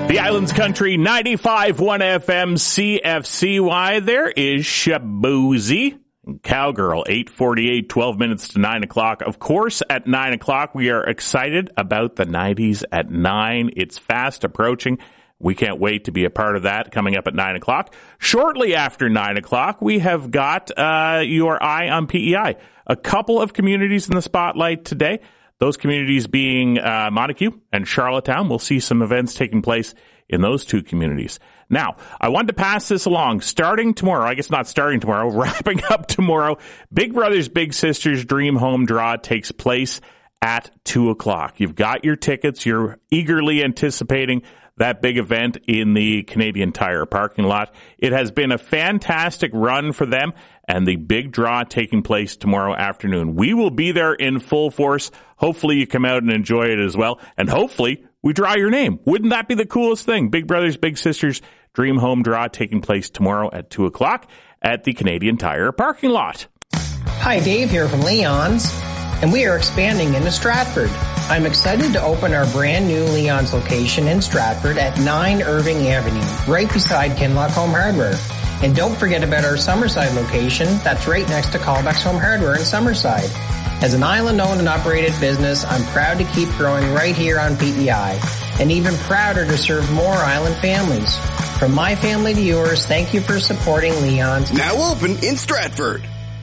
The Islands Country 95.1 FM CFCY. There is Shaboozey. Cowgirl, 8:48, 12 minutes to 9 o'clock. Of course, at 9 o'clock, we are excited about the 90s at 9. It's fast approaching. We can't wait to be a part of that coming up at 9 o'clock. Shortly after 9 o'clock, we have got your eye on PEI. A couple of communities in the spotlight today. Those communities being Montague and Charlottetown. We'll see some events taking place in those two communities. Now, I wanted to pass this along. Starting tomorrow, I guess not starting tomorrow, wrapping up tomorrow, Big Brothers Big Sisters Dream Home Draw takes place at 2 o'clock. You've got your tickets. You're eagerly anticipating that big event in the Canadian Tire parking lot. It has been a fantastic run for them, and the big draw taking place tomorrow afternoon. We will be there in full force. Hopefully you come out and enjoy it as well, and hopefully we draw your name. Wouldn't that be the coolest thing? Big Brothers Big Sisters Dream Home Draw taking place tomorrow at 2 o'clock at the Canadian Tire parking lot. Hi, Dave here from Leon's, and we are expanding into Stratford. I'm excited to open our brand new Leon's location in Stratford at 9 Irving Avenue, right beside Kinloch Home Hardware. And don't forget about our Summerside location that's right next to Callbacks Home Hardware in Summerside. As an island-owned and operated business, I'm proud to keep growing right here on PEI, and even prouder to serve more island families. From my family to yours, thank you for supporting Leon's. Now open in Stratford.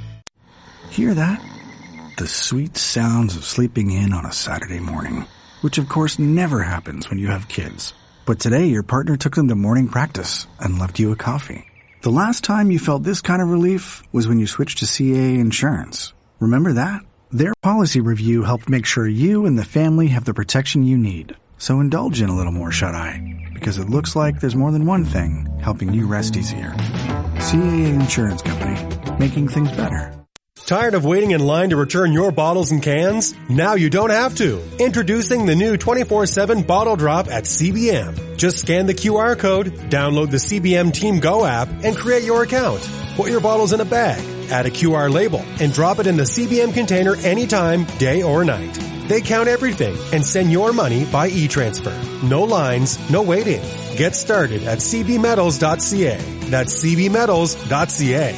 Hear that? The sweet sounds of sleeping in on a Saturday morning, which of course never happens when you have kids. But today your partner took them to morning practice and left you a coffee. The last time you felt this kind of relief was when you switched to CAA Insurance. Remember that? Their policy review helped make sure you and the family have the protection you need. So indulge in a little more shut-eye, because it looks like there's more than one thing helping you rest easier. CAA Insurance Company, making things better. Tired of waiting in line to return your bottles and cans? Now you don't have to. Introducing the new 24/7 bottle drop at CBM. Just scan the QR code, download the CBM Team Go app, and create your account. Put your bottles in a bag, add a QR label, and drop it in the CBM container anytime, day or night. They count everything and send your money by e-transfer. No lines, no waiting. Get started at cbmetals.ca. That's cbmetals.ca.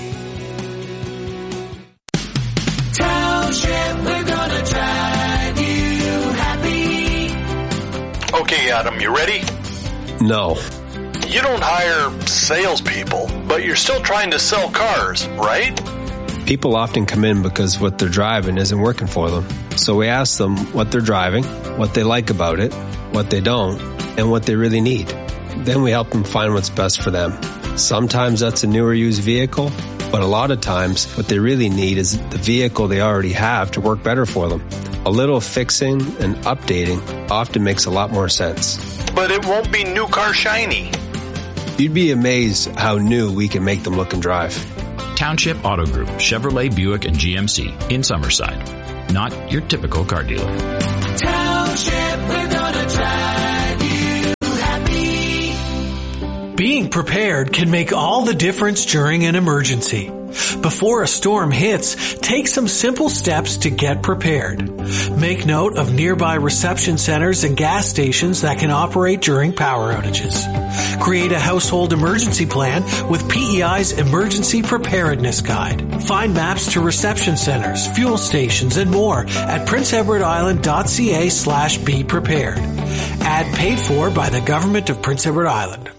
We're gonna drive you happy. Okay, Adam, you ready? No. You don't hire salespeople, but you're still trying to sell cars, right? People often come in because what they're driving isn't working for them. So we ask them what they're driving, what they like about it, what they don't, and what they really need. Then we help them find what's best for them. Sometimes that's a newer used vehicle, but a lot of times what they really need is the vehicle they already have to work better for them. A little fixing and updating often makes a lot more sense. But it won't be new car shiny. You'd be amazed how new we can make them look and drive. Township Auto Group, Chevrolet, Buick, and GMC in Summerside. Not your typical car dealer. Township, we're gonna drive you happy. Being prepared can make all the difference during an emergency. Before a storm hits, take some simple steps to get prepared. Make note of nearby reception centers and gas stations that can operate during power outages. Create a household emergency plan with PEI's Emergency Preparedness Guide. Find maps to reception centers, fuel stations, and more at princeedwardisland.ca/be prepared. Ad paid for by the Government of Prince Edward Island.